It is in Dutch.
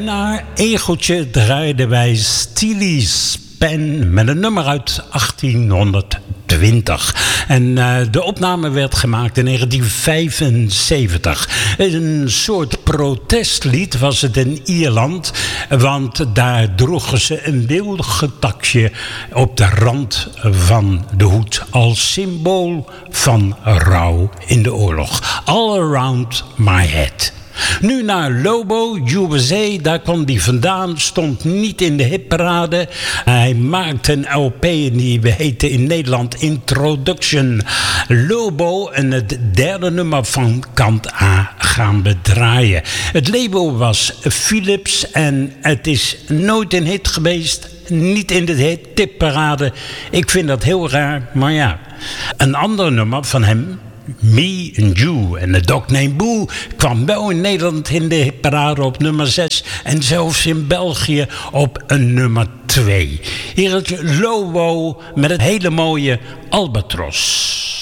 naar Egeltje draaiden wij Steely's Pen met een nummer uit 1820. En de opname werd gemaakt in 1975. Een soort protestlied was het in Ierland, want daar droegen ze een wilgetakje op de rand van de hoed als symbool van rouw in de oorlog. All Around My Head. Nu naar Lobo, USA, daar kwam die vandaan, stond niet in de hitparade. Hij maakte een LP en die heette in Nederland Introduction. Lobo en het derde nummer van kant A gaan we draaien. Het label was Philips en het is nooit een hit geweest. Niet in de hitparade. Ik vind dat heel raar, maar ja. Een ander nummer van hem, Me and You en The Dog Named Boo, kwam wel in Nederland in de parade op nummer 6 en zelfs in België op een nummer 2. Hier is Lobo met het hele mooie Albatros.